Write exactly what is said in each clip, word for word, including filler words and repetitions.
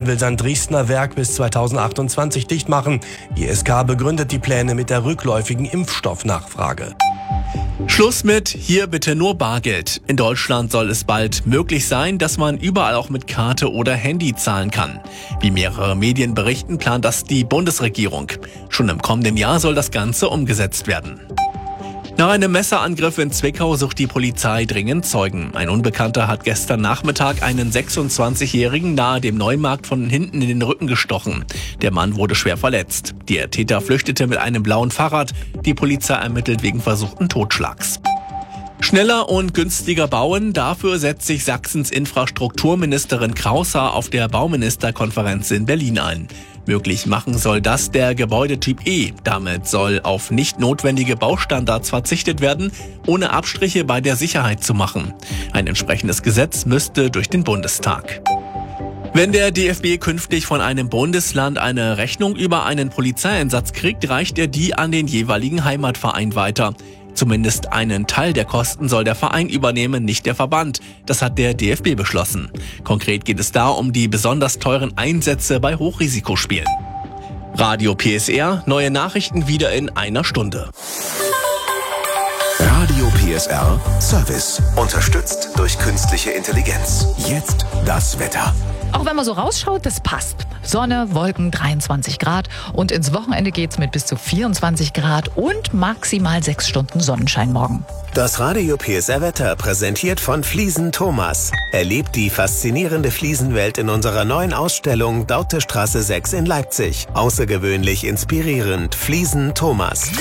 will sein Dresdner Werk bis zweitausendachtundzwanzig dicht machen. I S K begründet die Pläne mit der rückläufigen Impfstoffnachfrage. Schluss mit hier bitte nur Bargeld. In Deutschland soll es bald möglich sein, dass man überall auch mit Karte oder Handy zahlen kann. Wie mehrere Medien berichten, plant das die Bundesregierung. Schon im kommenden Jahr soll das Ganze umgesetzt werden. Nach einem Messerangriff in Zwickau sucht die Polizei dringend Zeugen. Ein Unbekannter hat gestern Nachmittag einen sechsundzwanzigjährigen nahe dem Neumarkt von hinten in den Rücken gestochen. Der Mann wurde schwer verletzt. Der Täter flüchtete mit einem blauen Fahrrad. Die Polizei ermittelt wegen versuchten Totschlags. Schneller und günstiger bauen, dafür setzt sich Sachsens Infrastrukturministerin Kraushaar auf der Bauministerkonferenz in Berlin ein. Möglich machen soll das der Gebäudetyp E. Damit soll auf nicht notwendige Baustandards verzichtet werden, ohne Abstriche bei der Sicherheit zu machen. Ein entsprechendes Gesetz müsste durch den Bundestag. Wenn der D F B künftig von einem Bundesland eine Rechnung über einen Polizeieinsatz kriegt, reicht er die an den jeweiligen Heimatverein weiter. Zumindest einen Teil der Kosten soll der Verein übernehmen, nicht der Verband. Das hat der D F B beschlossen. Konkret geht es da um die besonders teuren Einsätze bei Hochrisikospielen. Radio P S R, neue Nachrichten wieder in einer Stunde. Radio P S R Service, unterstützt durch künstliche Intelligenz. Jetzt das Wetter. Auch wenn man so rausschaut, das passt. Sonne, Wolken, dreiundzwanzig Grad und ins Wochenende geht's mit bis zu vierundzwanzig Grad und maximal sechs Stunden Sonnenschein morgen. Das Radio P S R Wetter präsentiert von Fliesen Thomas. Erlebt die faszinierende Fliesenwelt in unserer neuen Ausstellung Dautestraße sechs in Leipzig. Außergewöhnlich inspirierend. Fliesen Thomas.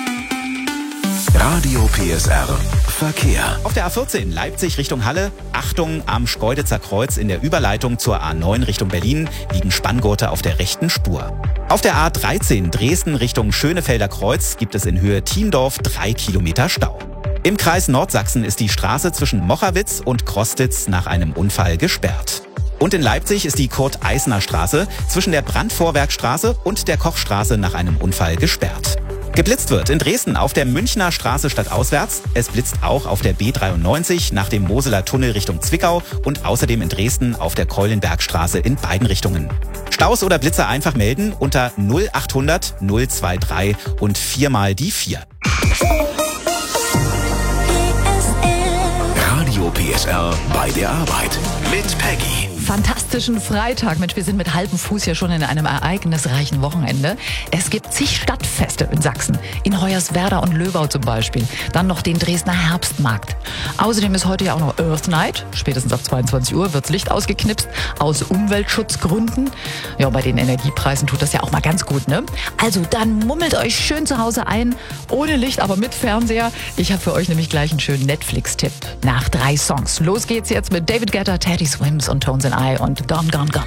Radio P S R Verkehr. Auf der A vierzehn Leipzig Richtung Halle, Achtung am Schkeuditzer Kreuz in der Überleitung zur A neun Richtung Berlin liegen Spanngurte auf der rechten Spur. Auf der A dreizehn Dresden Richtung Schönefelder Kreuz gibt es in Höhe Thiendorf drei Kilometer Stau. Im Kreis Nordsachsen ist die Straße zwischen Mochawitz und Krostitz nach einem Unfall gesperrt. Und in Leipzig ist die Kurt-Eisner-Straße zwischen der Brandvorwerkstraße und der Kochstraße nach einem Unfall gesperrt. Geblitzt wird in Dresden auf der Münchner Straße stadtauswärts. Es blitzt auch auf der B dreiundneunzig nach dem Moseler Tunnel Richtung Zwickau und außerdem in Dresden auf der Keulenbergstraße in beiden Richtungen. Staus oder Blitzer einfach melden unter null achthundert null drei drei und viermal die vier. Radio P S R bei der Arbeit mit Peggy. Fantastischen Freitag. Mensch, wir sind mit halbem Fuß hier schon in einem ereignisreichen Wochenende. Es gibt zig Stadtfeste in Sachsen. In Hoyerswerda und Löbau zum Beispiel. Dann noch den Dresdner Herbstmarkt. Außerdem ist heute ja auch noch Earth Night. Spätestens ab zweiundzwanzig Uhr wirds Licht ausgeknipst. Aus Umweltschutzgründen. Ja, bei den Energiepreisen tut das ja auch mal ganz gut, ne? Also dann mummelt euch schön zu Hause ein. Ohne Licht, aber mit Fernseher. Ich habe für euch nämlich gleich einen schönen Netflix-Tipp. Nach drei Songs. Los geht's jetzt mit David Guetta, Teddy Swims und Tones and I und Gone, Gone, Gone.